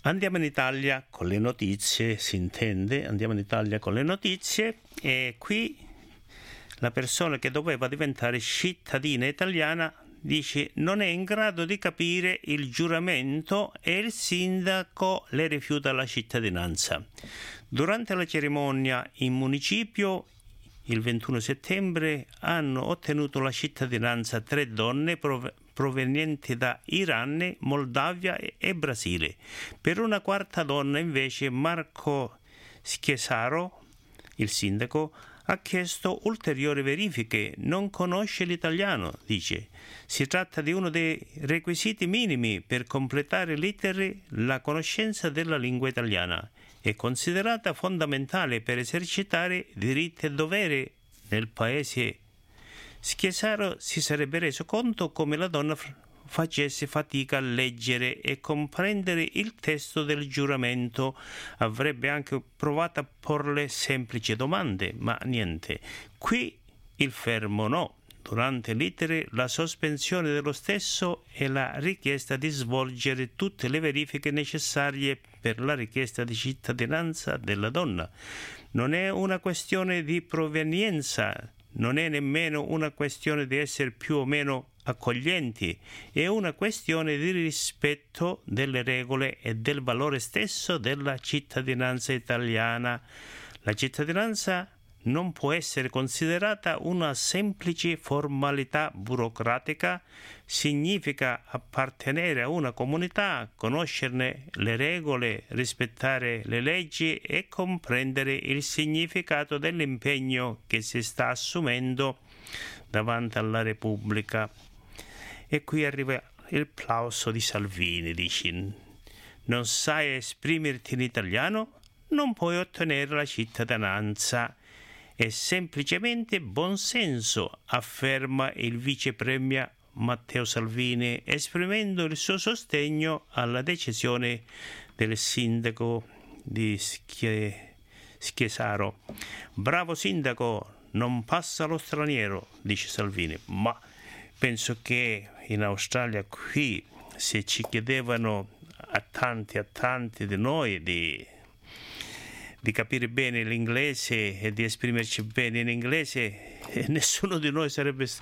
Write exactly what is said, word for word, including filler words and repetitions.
Andiamo in Italia con le notizie, si intende, andiamo in Italia con le notizie e qui la persona che doveva diventare cittadina italiana dice non è in grado di capire il giuramento e il sindaco le rifiuta la cittadinanza. Durante la cerimonia in municipio il ventuno settembre hanno ottenuto la cittadinanza tre donne prov- provenienti da Iran, Moldavia e, e Brasile. Per una quarta donna invece Marco Schiesaro, il sindaco, ha chiesto ulteriori verifiche, non conosce l'italiano, dice. Si tratta di uno dei requisiti minimi per completare l'iter, la conoscenza della lingua italiana. È considerata fondamentale per esercitare diritti e doveri nel paese. Schiesaro si sarebbe reso conto come la donna facesse fatica a leggere e comprendere il testo del giuramento. Avrebbe anche provato a porle semplici domande, ma niente. Qui il fermo no. Durante l'iter la sospensione dello stesso e la richiesta di svolgere tutte le verifiche necessarie per la richiesta di cittadinanza della donna. Non è una questione di provenienza, non è nemmeno una questione di essere più o meno accoglienti, è una questione di rispetto delle regole e del valore stesso della cittadinanza italiana. La cittadinanza non può essere considerata una semplice formalità burocratica, significa appartenere a una comunità, conoscerne le regole, rispettare le leggi e comprendere il significato dell'impegno che si sta assumendo davanti alla Repubblica. E qui arriva il plauso di Salvini, dice: non sai esprimerti in italiano? Non puoi ottenere la cittadinanza. È semplicemente buonsenso, afferma il vice premier Matteo Salvini, esprimendo il suo sostegno alla decisione del sindaco di Schie- Schiesaro. Bravo sindaco, non passa lo straniero, dice Salvini, ma penso che in Australia qui se ci chiedevano a tanti a tanti di noi di di capire bene l'inglese e di esprimerci bene in inglese, e nessuno di noi sarebbe